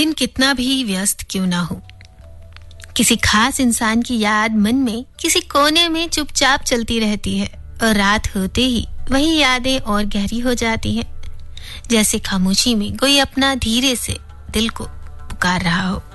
दिन कितना भी व्यस्त क्यों ना हो, किसी खास इंसान की याद मन में किसी कोने में चुपचाप चलती रहती है और रात होते ही वही यादें और गहरी हो जाती हैं, जैसे खामोशी में कोई अपना धीरे से दिल को पुकार रहा हो।